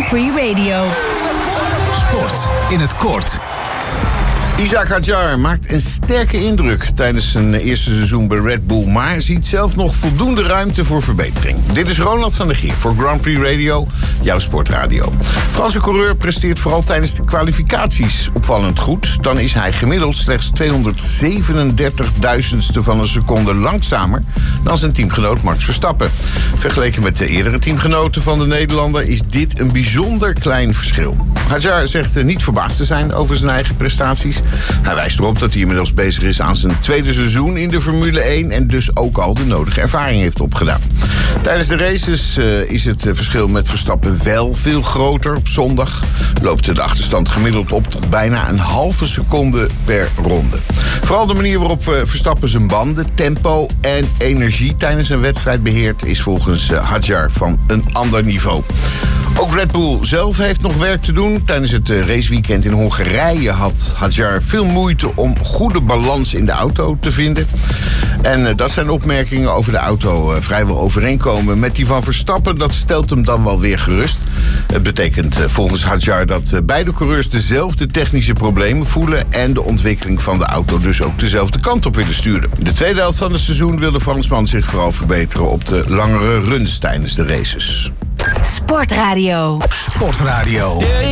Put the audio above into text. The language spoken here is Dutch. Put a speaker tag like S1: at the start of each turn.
S1: Prix Radio.
S2: Sport in het kort.
S3: Isack Hadjar maakt een sterke indruk tijdens zijn eerste seizoen bij Red Bull, maar ziet zelf nog voldoende ruimte voor verbetering. Dit is Ronald van der Gier voor Grand Prix Radio, jouw sportradio. Franse coureur presteert vooral tijdens de kwalificaties opvallend goed. Dan is hij gemiddeld slechts 237.000ste van een seconde langzamer dan zijn teamgenoot Max Verstappen. Vergeleken met de eerdere teamgenoten van de Nederlander is dit een bijzonder klein verschil. Hadjar zegt niet verbaasd te zijn over zijn eigen prestaties. Hij wijst erop dat hij inmiddels bezig is aan zijn tweede seizoen in de Formule 1... en dus ook al de nodige ervaring heeft opgedaan. Tijdens de races is het verschil met Verstappen wel veel groter. Op zondag loopt de achterstand gemiddeld op tot bijna een halve seconde per ronde. Vooral de manier waarop Verstappen zijn banden, tempo en energie tijdens een wedstrijd beheert is volgens Hadjar van een ander niveau. Ook Red Bull zelf heeft nog werk te doen. Tijdens het raceweekend in Hongarije had Hadjar veel moeite om goede balans in de auto te vinden. En dat zijn opmerkingen over de auto vrijwel overeenkomen met die van Verstappen. Dat stelt hem dan wel weer gerust. Het betekent volgens Hadjar dat beide coureurs dezelfde technische problemen voelen en de ontwikkeling van de auto dus ook dezelfde kant op willen sturen. In de tweede helft van het seizoen wil de Fransman zich vooral verbeteren op de langere runs tijdens de races.
S1: Sportradio.
S2: Sportradio.